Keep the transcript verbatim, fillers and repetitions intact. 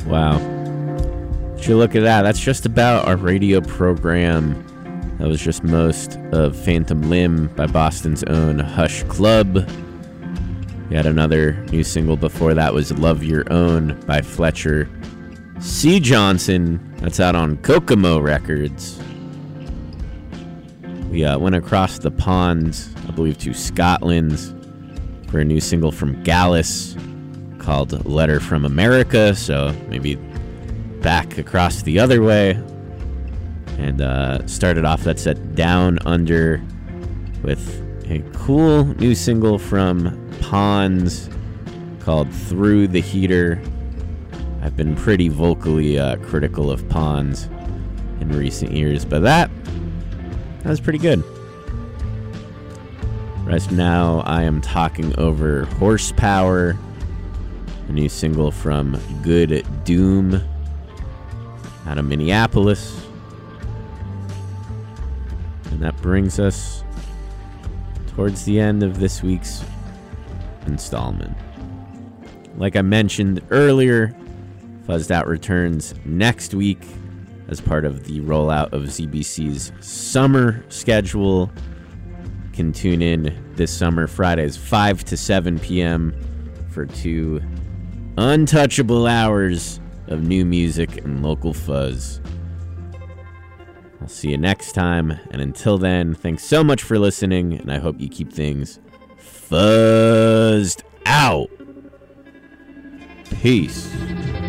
Wow. Would you look at that? That's just about our radio program. That was just most of Phantom Limb by Boston's own Hush Club. We had another new single before that was Love Your Own by Fletcher C. Johnson. That's out on Kokomo Records. We uh, went across the pond, I believe, to Scotland for a new single from Gallus called Letter from America. So maybe back across the other way. And uh, started off that set Down Under with a cool new single from Ponds called Through the Heater. I've been pretty vocally uh, critical of Ponds in recent years, but that, that was pretty good. Right now, I am talking over Horsepower, a new single from Good Doom out of Minneapolis. And that brings us towards the end of this week's installment. Like I mentioned earlier, Fuzzed Out returns next week as part of the rollout of Z B C's summer schedule. You can tune in this summer, Fridays, five to seven p.m. for two untouchable hours of new music and local fuzz. I'll see you next time, and until then, thanks so much for listening, and I hope you keep things fuzzed out. Peace.